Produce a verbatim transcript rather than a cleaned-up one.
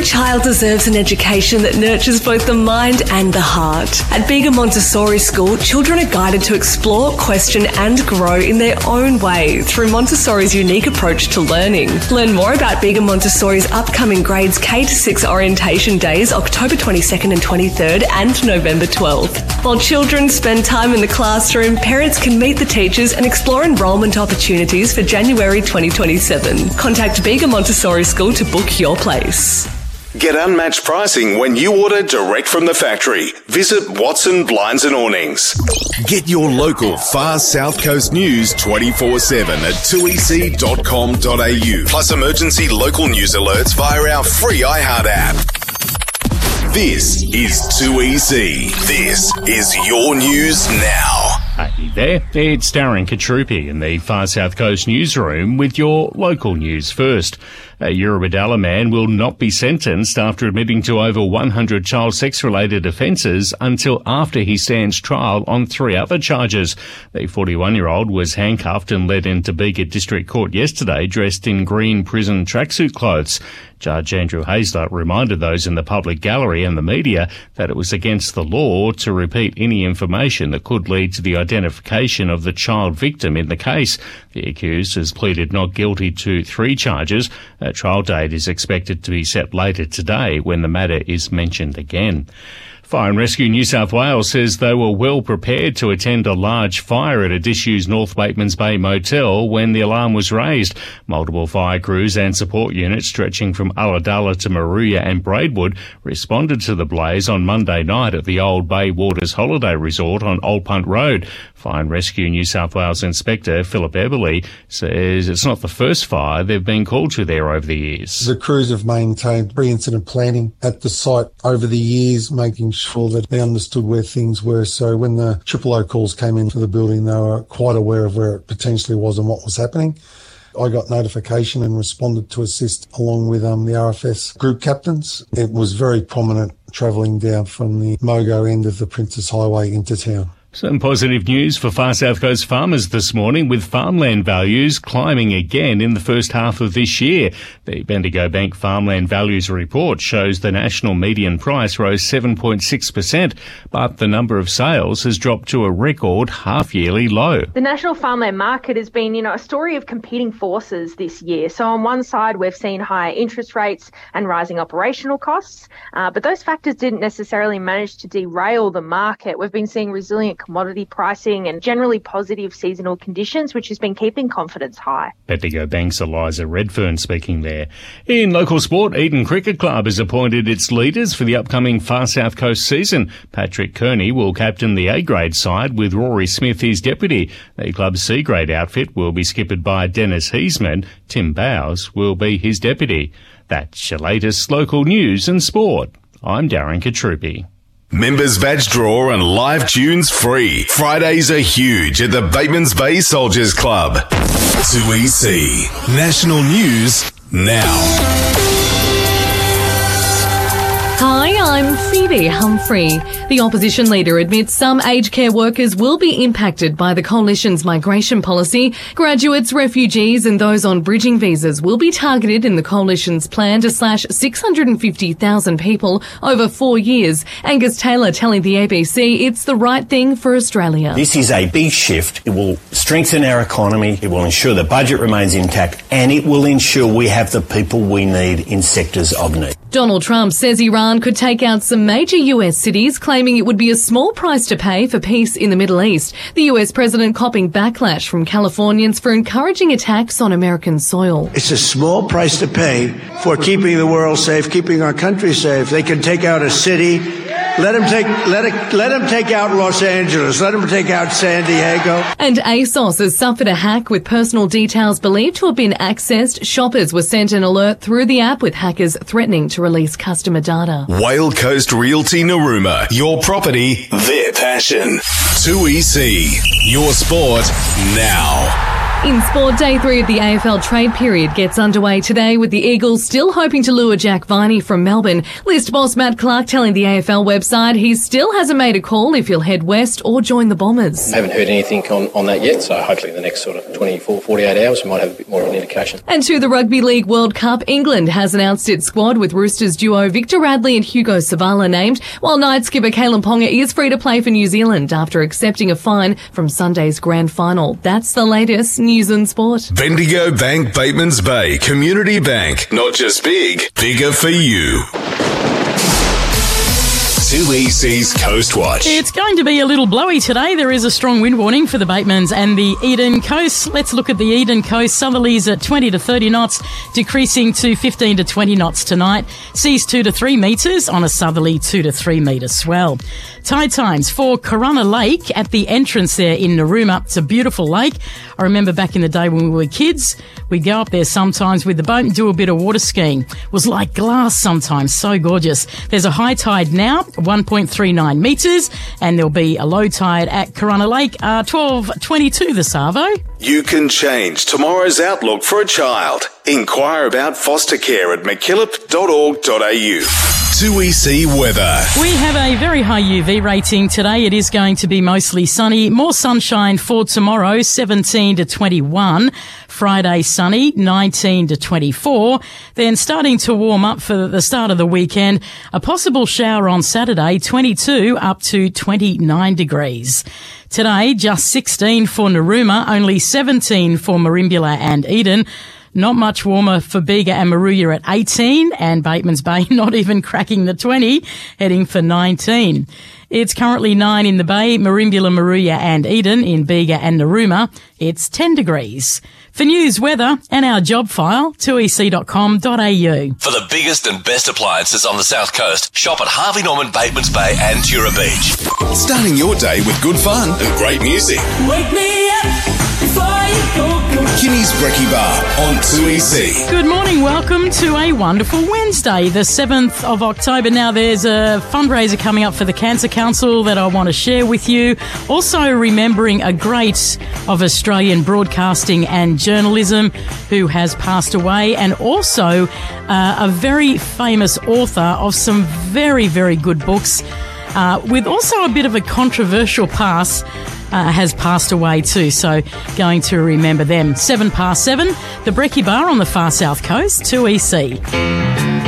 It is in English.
child deserves an education that nurtures both the mind and the heart. At Bega Montessori School, children are guided to explore, question and grow in their own way through Montessori's unique approach to learning. Learn more about Bega Montessori's upcoming grades K to six orientation days, October twenty-second and twenty-third and November twelfth. While children spend time in the classroom, parents can meet the teachers and explore enrolment opportunities for January twenty twenty-seven. Contact Bega Montessori School to book your place. Get unmatched pricing when you order direct from the factory. Visit Watson Blinds and Awnings. Get your local Far South Coast news twenty-four seven at two e c dot com dot a u. Plus emergency local news alerts via our free iHeart app. This is two E C. This is your news now. Hey there, it's Darren Katrupi in the Far South Coast newsroom with your local news first. A Eurobodalla man will not be sentenced after admitting to over one hundred child sex-related offences until after he stands trial on three other charges. The forty-one-year-old was handcuffed and led into Bega District Court yesterday dressed in green prison tracksuit clothes. Judge Andrew Hazlett reminded those in the public gallery and the media that it was against the law to repeat any information that could lead to the identification of the child victim in the case. The accused has pleaded not guilty to three charges. A trial date is expected to be set later today when the matter is mentioned again. Fire and Rescue New South Wales says they were well prepared to attend a large fire at a disused North Batemans Bay motel when the alarm was raised. Multiple fire crews and support units stretching from Ulladulla to Maruya and Braidwood responded to the blaze on Monday night at the Old Bay Waters Holiday Resort on Old Punt Road. Fire and Rescue New South Wales Inspector Philip Eberly says it's not the first fire they've been called to there over the years. The crews have maintained pre-incident planning at the site over the years, making sure that they understood where things were. So when the triple O calls came into the building, they were quite aware of where it potentially was and what was happening. I got notification and responded to assist along with um, the R F S group captains. It was very prominent travelling down from the Mogo end of the Princess Highway into town. Some positive news for Far South Coast farmers this morning, with farmland values climbing again in the first half of this year. The Bendigo Bank Farmland Values Report shows the national median price rose seven point six percent, but the number of sales has dropped to a record half-yearly low. The national farmland market has been, you know, a story of competing forces this year. So on one side, we've seen higher interest rates and rising operational costs, uh, but those factors didn't necessarily manage to derail the market. We've been seeing resilient commodity pricing and generally positive seasonal conditions, which has been keeping confidence high. Bendigo Bank's Eliza Redfern speaking there. In local sport, Eden Cricket Club has appointed its leaders for the upcoming Far South Coast season. Patrick Kearney will captain the A-grade side with Rory Smith his deputy. The club's C-grade outfit will be skippered by Dennis Heisman. Tim Bowes will be his deputy. That's your latest local news and sport. I'm Darren Katrupi. Members badge draw and live tunes free. Fridays are huge at the Batemans Bay Soldiers Club. two E C. National News Now. Hi, I'm Phoebe Humphrey. The opposition leader admits some aged care workers will be impacted by the coalition's migration policy. Graduates, refugees and those on bridging visas will be targeted in the coalition's plan to slash six hundred fifty thousand people over four years. Angus Taylor telling the A B C it's the right thing for Australia. This is a big shift. It will strengthen our economy, it will ensure the budget remains intact, and it will ensure we have the people we need in sectors of need. Donald Trump says Iran could take out some major U S cities, claiming it would be a small price to pay for peace in the Middle East. The U S president copping backlash from Californians for encouraging attacks on American soil. It's a small price to pay for keeping the world safe, keeping our country safe. They can take out a city. Let them take, let it, let them take out Los Angeles. Let them take out San Diego. And ASOS has suffered a hack with personal details believed to have been accessed. Shoppers were sent an alert through the app with hackers threatening to release customer data. Whale Coast Realty Narooma. Your property, their passion. two E C. Your sport now. In sport, day three of the A F L trade period gets underway today with the Eagles still hoping to lure Jack Viney from Melbourne. List boss Matt Clark telling the A F L website he still hasn't made a call if he'll head west or join the Bombers. I haven't heard anything on, on that yet, so hopefully in the next sort of twenty-four, forty-eight hours we might have a bit more of an indication. And to the Rugby League World Cup, England has announced its squad with Roosters duo Victor Radley and Hugo Savala named, while night skipper Kalen Ponga is free to play for New Zealand after accepting a fine from Sunday's grand final. That's the latest news and sport. Bendigo Bank Batemans Bay Community Bank. Not just big, bigger for you. two E C's Coast Watch. It's going to be a little blowy today. There is a strong wind warning for the Batemans and the Eden Coast. Let's look at the Eden Coast. Southerlies at twenty to thirty knots, decreasing to fifteen to twenty knots tonight. Seas two to three metres on a southerly two to three metre swell. Tide times for Corunna Lake at the entrance there in Narooma. It's a beautiful lake. I remember back in the day when we were kids, we'd go up there sometimes with the boat and do a bit of water skiing. It was like glass sometimes, so gorgeous. There's a high tide now, one point three nine metres, and there'll be a low tide at Corunna Lake, uh, twelve twenty-two the Savo. You can change tomorrow's outlook for a child. Inquire about foster care at mckillop dot org dot a u. two E C weather. We have a very high U V rating today. It is going to be mostly sunny. More sunshine for tomorrow, seventeen to twenty-one. Friday sunny, nineteen to twenty-four. Then starting to warm up for the start of the weekend. A possible shower on Saturday, twenty-two up to twenty-nine degrees. Today, just sixteen for Narooma, only seventeen for Merimbula and Eden. Not much warmer for Bega and Maruya at eighteen, and Batemans Bay not even cracking the twenty, heading for nineteen. It's currently nine in the Bay, Merimbula, Maruya and Eden. In Bega and Narooma, it's ten degrees. For news, weather and our job file, two e c dot com dot a u. For the biggest and best appliances on the South Coast, shop at Harvey Norman, Batemans Bay and Tura Beach. Starting your day with good fun and great music. Wake me up before you go. Kinney's Brekkie Bar on two E C. Good morning. Welcome to a wonderful Wednesday, the seventh of October. Now, there's a fundraiser coming up for the Cancer Council that I want to share with you. Also remembering a great of Australian broadcasting and journalism who has passed away, and also uh, a very famous author of some very, very good books, uh, with also a bit of a controversial past. Uh, has passed away too, so going to remember them. Seven past seven, the Brekkie Bar on the far south coast, two E C.